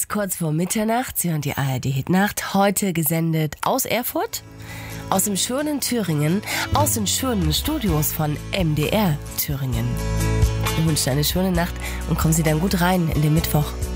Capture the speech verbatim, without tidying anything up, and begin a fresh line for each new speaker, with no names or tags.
ist kurz vor Mitternacht. Sie hören die A R D Hitnacht. Heute gesendet aus Erfurt, aus dem schönen Thüringen, aus den schönen Studios von M D R Thüringen. Wir wünschen eine schöne Nacht und kommen Sie dann gut rein in den Mittwoch.